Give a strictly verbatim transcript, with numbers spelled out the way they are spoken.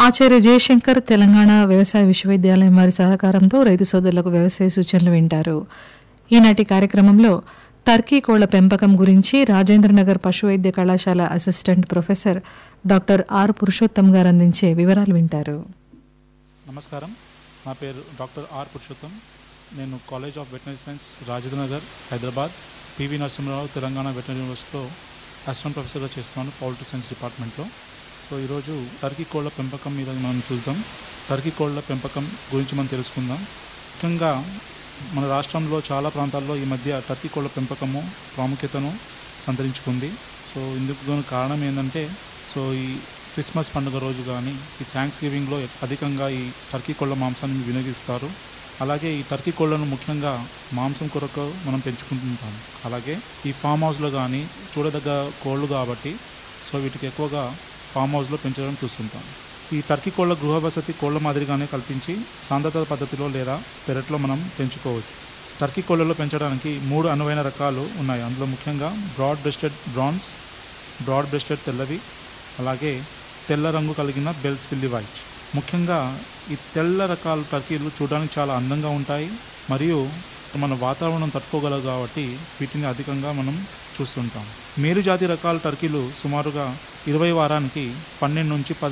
ఆచార్య జయశంకర్ తెలంగాణ వ్యవసాయ విశ్వవిద్యాలయం వారి సహకారంతో రైతు సోదరులకు వ్యవసాయ సూచనలు వింటారు. ఈనాటి కార్యక్రమంలో టర్కీ కోళ్ల పెంపకం గురించి రాజేంద్రనగర్ పశు వైద్య కళాశాల assistant professor doctor are Purushottam గారు అందించే వివరాలు వింటారు. నమస్కారం, నా పేరు డాక్టర్ ఆర్ పురుషోత్తం. నేను college of veterinary science Rajendranagar Hyderabad, PV Narasimharao Telangana veterinary యూనివర్సిటీలో అసిస్టెంట్ ప్రొఫెసర్గా చేస్తున్నాను పౌల్ట్రీ సైన్స్ డిపార్ట్మెంట్లో. సో ఈరోజు టర్కీ కోళ్ల పెంపకం మీద మనం చూద్దాం. టర్కీ కోళ్ల పెంపకం గురించి మనం తెలుసుకుందాం. ముఖ్యంగా మన రాష్ట్రంలో చాలా ప్రాంతాల్లో ఈ మధ్య టర్కీ కోళ్ల పెంపకము ప్రాముఖ్యతను సంతరించుకుంది. సో ఇందుకు కారణం ఏంటంటే, సో ఈ క్రిస్మస్ పండుగ రోజు కానీ ఈ థ్యాంక్స్ గివింగ్లో అధికంగా ఈ టర్కీ కోళ్ల మాంసాన్ని వినియోగిస్తారు. అలాగే ఈ టర్కీ కోళ్లను ముఖ్యంగా మాంసం కొరకు మనం పెంచుకుంటుంటాం. అలాగే ఈ ఫామ్ హౌస్లో కానీ చూడదగ్గ కోళ్ళు కాబట్టి సో వీటికి ఎక్కువగా ఫామ్ హౌస్లో పెంచడం చూస్తుంటాం. ఈ టర్కీ కోళ్ల గృహ వసతి కోళ్ల మాదిరిగానే కల్పించి సాంద్రత పద్ధతిలో లేదా పెరట్లో మనం పెంచుకోవచ్చు. టర్కీ కోళ్లలో పెంచడానికి మూడు అనువైన రకాలు ఉన్నాయి. అందులో ముఖ్యంగా broad breasted bronze, broad breasted తెల్లవి, అలాగే తెల్ల రంగు కలిగిన బెల్స్ పిల్లి వైట్. ముఖ్యంగా ఈ తెల్ల రకాల టర్కీలు చూడడానికి చాలా అందంగా ఉంటాయి మరియు మన వాతావరణం తట్టుకోగలవు కాబట్టి వీటిని అధికంగా మనం చూస్తుంటాం. మేలు జాతి రకాల టర్కీలు సుమారుగా ఇరవై వారానికి పన్నెండు నుంచి